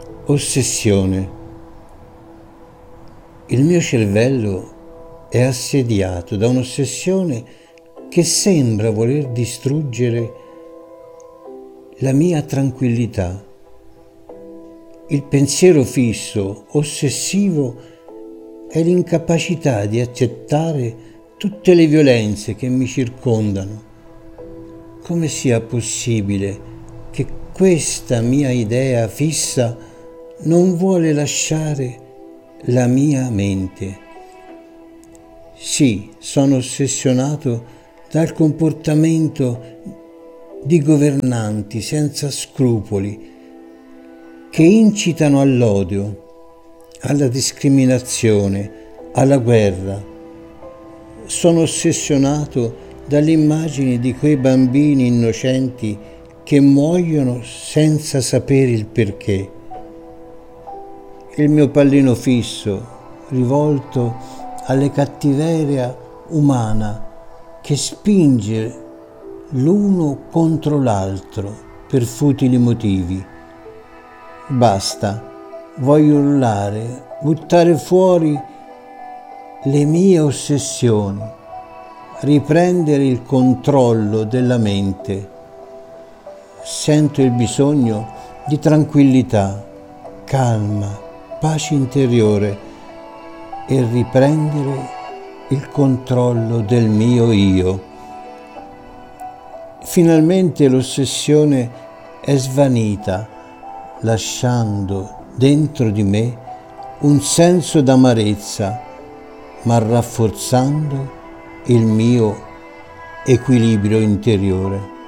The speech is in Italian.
Ossessione. Il mio cervello è assediato da un'ossessione che sembra voler distruggere la mia tranquillità. Il pensiero fisso, ossessivo, è l'incapacità di accettare tutte le violenze che mi circondano. Come sia possibile che questa mia idea fissa non vuole lasciare la mia mente? Sì, sono ossessionato dal comportamento di governanti senza scrupoli che incitano all'odio, alla discriminazione, alla guerra. Sono ossessionato dalle immagini di quei bambini innocenti che muoiono senza sapere il perché. Il mio pallino fisso, rivolto alle cattiveria umana che spinge l'uno contro l'altro per futili motivi. Basta, voglio urlare, buttare fuori le mie ossessioni, riprendere il controllo della mente. Sento il bisogno di tranquillità, calma, pace interiore e riprendere il controllo del mio io. Finalmente l'ossessione è svanita, lasciando dentro di me un senso d'amarezza, ma rafforzando il mio equilibrio interiore.